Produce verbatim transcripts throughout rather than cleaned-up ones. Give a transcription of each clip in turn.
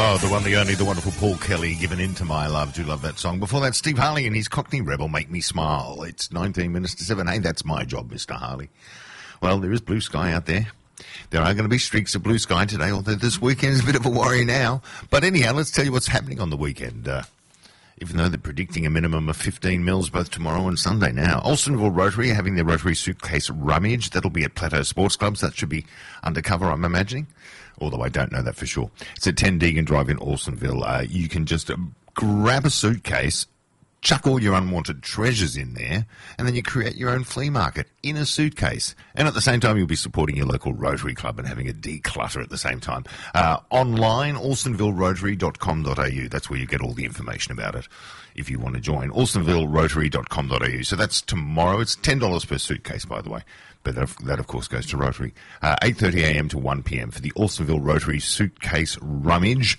Oh, the one, the only, the wonderful Paul Kelly, Given Into My Love. Do love that song. Before that, Steve Harley and his Cockney Rebel, Make Me Smile. It's nineteen minutes to seven. Hey, that's my job, Mister Harley. Well, there is blue sky out there. There are going to be streaks of blue sky today, although this weekend is a bit of a worry now. But anyhow, let's tell you what's happening on the weekend. Uh, even though they're predicting a minimum of fifteen mils both tomorrow and Sunday now. Alstonville Rotary are having their Rotary Suitcase Rummage. That'll be at Plateau Sports Clubs. That should be undercover, I'm imagining. Although I don't know that for sure. It's at ten Deegan Drive in Alstonville. Uh, you can just uh, grab a suitcase, chuck all your unwanted treasures in there, and then you create your own flea market in a suitcase. And at the same time, you'll be supporting your local Rotary Club and having a declutter at the same time. Uh, online, alstonville rotary dot com dot a u. That's where you get all the information about it if you want to join. alstonville rotary dot com dot a u. So that's tomorrow. It's ten dollars per suitcase, by the way. But that, that, of course, goes to Rotary. Uh, eight thirty a m to one p m for the Alstonville Rotary Suitcase Rummage.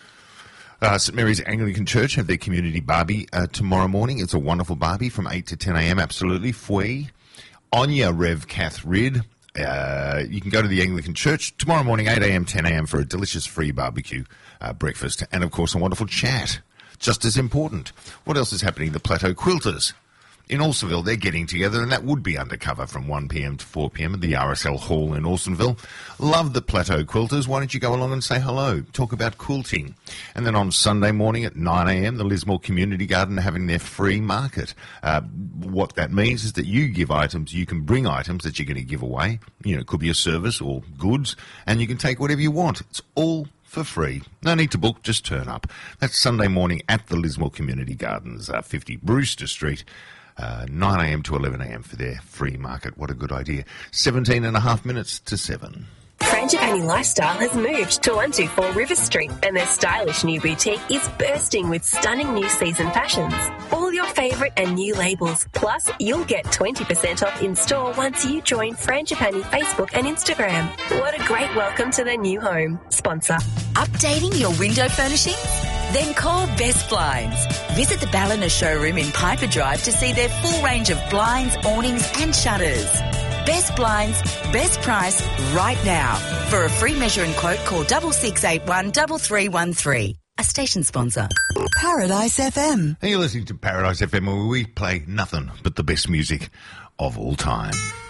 Uh, St Mary's Anglican Church have their community barbie uh, tomorrow morning. It's a wonderful barbie from eight to ten a m, absolutely. Fwee. Anya Rev Kath Rid. Uh, you can go to the Anglican Church tomorrow morning, eight a m, ten a m for a delicious free barbecue uh, breakfast. And, of course, a wonderful chat. Just as important. What else is happening? The Plateau Quilters. In Alstonville, they're getting together, and that would be undercover from one p m to four p m at the R S L Hall in Alstonville. Love the Plateau Quilters. Why don't you go along and say hello? Talk about quilting. And then on Sunday morning at nine a m, the Lismore Community Garden are having their free market. Uh, what that means is that you give items, you can bring items that you're going to give away. You know, it could be a service or goods, and you can take whatever you want. It's all for free. No need to book, just turn up. That's Sunday morning at the Lismore Community Gardens, uh, fifty Brewster Street. Uh, nine a m to eleven a m for their free market. What a good idea. seventeen and a half minutes to seven. Frangipani Lifestyle has moved to one two four River Street, and their stylish new boutique is bursting with stunning new season fashions. All your favourite and new labels. Plus, you'll get twenty percent off in store once you join Frangipani Facebook and Instagram. What a great welcome to their new home. Sponsor. Updating your window furnishing? Then call Best Blinds. Visit the Ballina showroom in Piper Drive to see their full range of blinds, awnings and shutters. Best Blinds, best price right now. For a free measure and quote, call six six eight one, three three one three. A station sponsor. Paradise F M. And you're listening to Paradise F M, where we play nothing but the best music of all time.